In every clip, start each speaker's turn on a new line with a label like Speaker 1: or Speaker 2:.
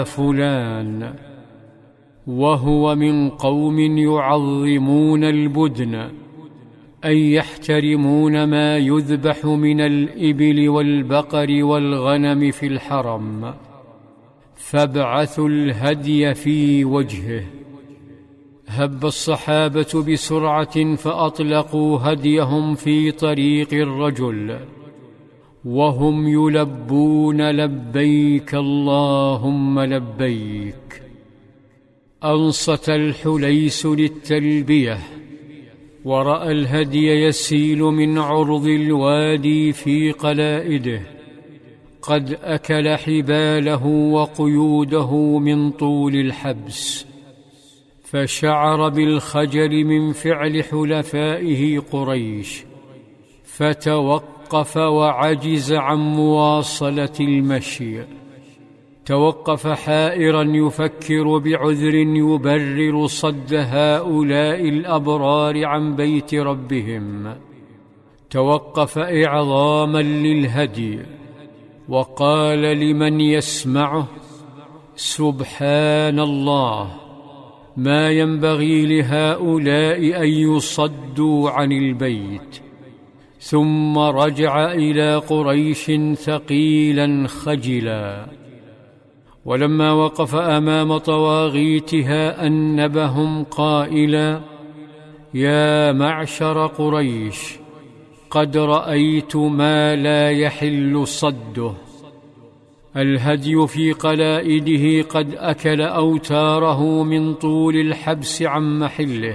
Speaker 1: فلان، وهو من قوم يعظمون البدن، أي يحترمون ما يذبح من الإبل والبقر والغنم في الحرم، فابعثوا الهدي في وجهه. هب الصحابة بسرعة فأطلقوا هديهم في طريق الرجل وهم يلبون لبيك اللهم لبيك. أنصت الحليس للتلبية، ورأى الهدي يسيل من عرض الوادي في قلائده، قد أكل حباله وقيوده من طول الحبس، فشعر بالخجل من فعل حلفائه قريش، فتوقف وعجز عن مواصلة المشي. توقف حائرا يفكر بعذر يبرر صد هؤلاء الأبرار عن بيت ربهم. توقف إعظاما للهدي، وقال لمن يسمعه: سبحان الله، ما ينبغي لهؤلاء أن يصدوا عن البيت. ثم رجع إلى قريش ثقيلا خجلا، ولما وقف أمام طواغيتها أنبهم قائلا: يا معشر قريش، قد رأيت ما لا يحل صده. الهدي في قلائده قد أكل أوتاره من طول الحبس عن محله.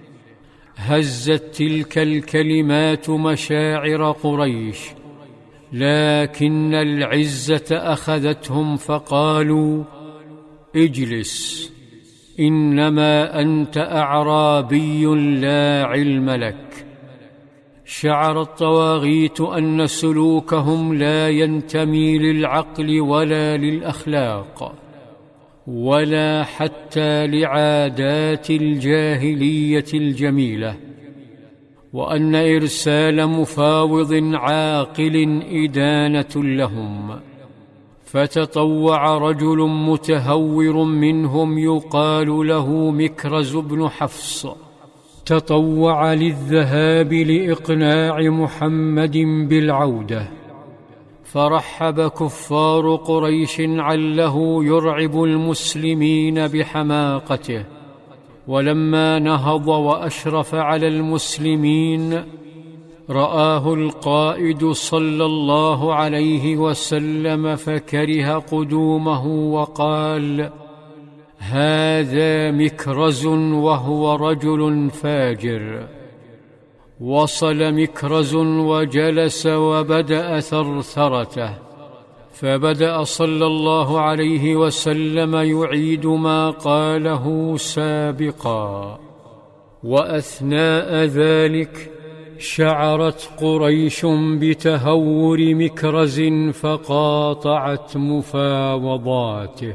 Speaker 1: هزت تلك الكلمات مشاعر قريش، لكن العزة أخذتهم فقالوا: اجلس، إنما أنت أعرابي لا علم لك. شعر الطواغيت أن سلوكهم لا ينتمي للعقل ولا للأخلاق ولا حتى لعادات الجاهلية الجميلة، وأن إرسال مفاوض عاقل إدانة لهم. فتطوع رجل متهور منهم يقال له مكرز بن حفص، تطوع للذهاب لإقناع محمد بالعودة. فرحب كفار قريش عله يرعب المسلمين بحماقته، ولما نهض وأشرف على المسلمين رآه القائد صلى الله عليه وسلم فكره قدومه وقال: هذا مكرز وهو رجل فاجر. وصل مكرز وجلس وبدأ ثرثرته، فبدأ صلى الله عليه وسلم يعيد ما قاله سابقا. وأثناء ذلك شعرت قريش بتهور مكرز فقاطعت مفاوضاته.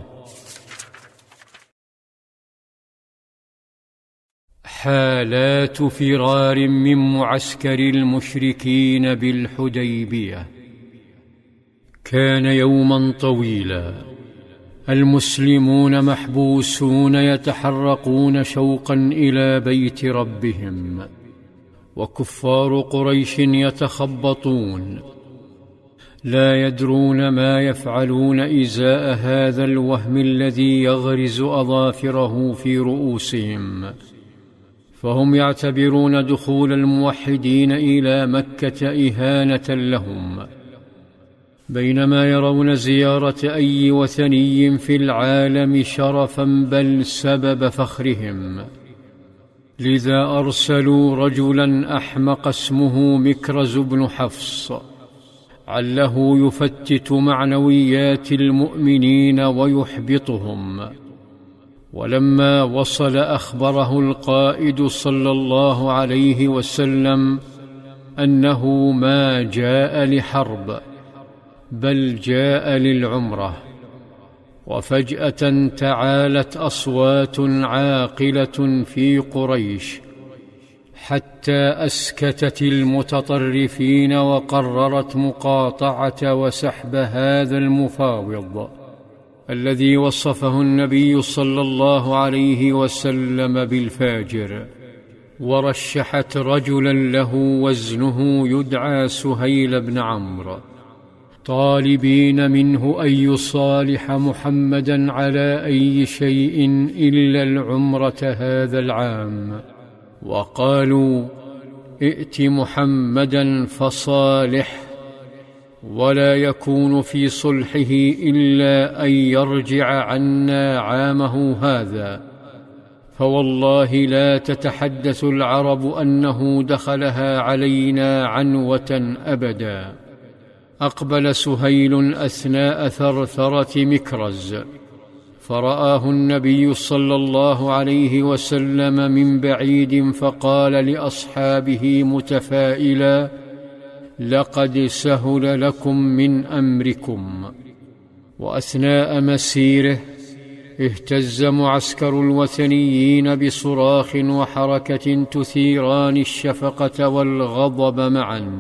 Speaker 1: حالات فرار من معسكر المشركين بالحديبية. كان يوما طويلا، المسلمون محبوسون يتحرقون شوقا إلى بيت ربهم، وكفار قريش يتخبطون، لا يدرون ما يفعلون إزاء هذا الوهم الذي يغرز أظافره في رؤوسهم. فهم يعتبرون دخول الموحدين إلى مكة إهانة لهم، بينما يرون زيارة أي وثني في العالم شرفا بل سبب فخرهم. لذا أرسلوا رجلا أحمق اسمه مكرز بن حفص، عله يفتت معنويات المؤمنين ويحبطهم. ولما وصل أخبره القائد صلى الله عليه وسلم أنه ما جاء لحرب بل جاء للعمرة. وفجأة تعالت أصوات عاقلة في قريش حتى أسكتت المتطرفين وقررت مقاطعة وسحب هذا المفاوض الذي وصفه النبي صلى الله عليه وسلم بالفاجر، ورشحت رجلا له وزنه يدعى سهيل بن عمرو، طالبين منه أن يصالح محمدا على أي شيء إلا العمرة هذا العام، وقالوا: ائت محمدا فصالحه، ولا يكون في صلحه إلا أن يرجع عنا عامه هذا، فوالله لا تتحدث العرب أنه دخلها علينا عنوة أبدا. أقبل سهيل أثناء ثرثرة مكرز، فرآه النبي صلى الله عليه وسلم من بعيد، فقال لأصحابه متفائلا: لقد سهل لكم من أمركم. وأثناء مسيره اهتز معسكر الوثنيين بصراخ وحركة تثيران الشفقة والغضب معا.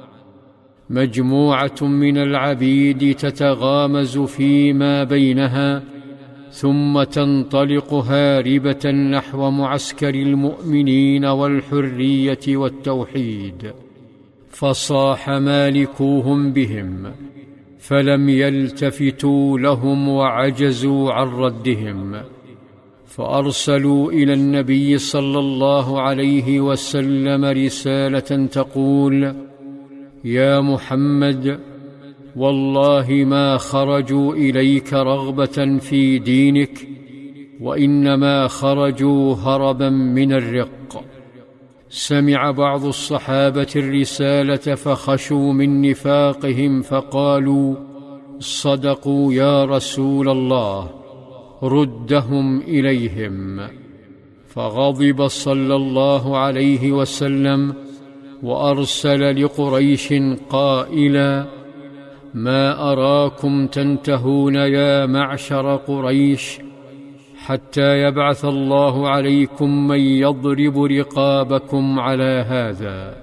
Speaker 1: مجموعة من العبيد تتغامز فيما بينها، ثم تنطلق هاربة نحو معسكر المؤمنين والحرية والتوحيد، فصاح مالكوهم بهم، فلم يلتفتوا لهم وعجزوا عن ردهم، فأرسلوا إلى النبي صلى الله عليه وسلم رسالة تقول: يا محمد، والله ما خرجوا إليك رغبة في دينك، وإنما خرجوا هربا من الرق. سمع بعض الصحابة الرسالة فخشوا من نفاقهم، فقالوا: صدقوا يا رسول الله، ردهم إليهم. فغضب صلى الله عليه وسلم وأرسل لقريش قائلا: ما أراكم تنتهون يا معشر قريش حتى يبعث الله عليكم من يضرب رقابكم على هذا.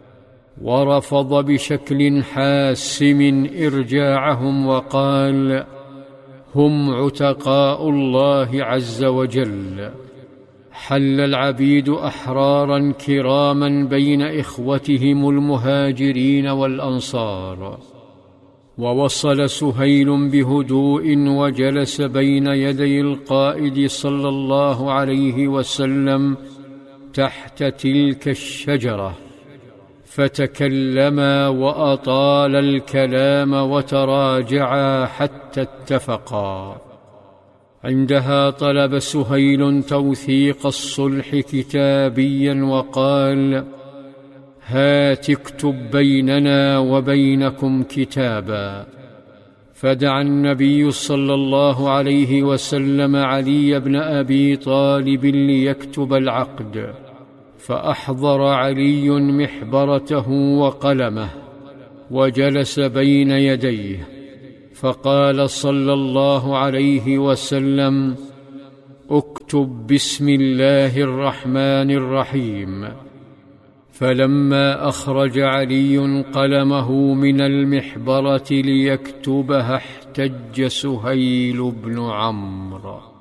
Speaker 1: ورفض بشكل حاسم إرجاعهم وقال: هم عتقاء الله عز وجل. حل العبيد أحرارا كراما بين إخوتهم المهاجرين والأنصار. ووصل سهيل بهدوء وجلس بين يدي القائد صلى الله عليه وسلم تحت تلك الشجرة، فتكلما وأطال الكلام وتراجعا حتى اتفقا. عندها طلب سهيل توثيق الصلح كتابيا وقال: هات اكتب بيننا وبينكم كتابا. فدعا النبي صلى الله عليه وسلم علي بن أبي طالب ليكتب العقد، فأحضر علي محبرته وقلمه وجلس بين يديه، فقال صلى الله عليه وسلم: اكتب بسم الله الرحمن الرحيم. فلما أخرج علي قلمه من المحبرة ليكتبها احتج سهيل بن عمرو.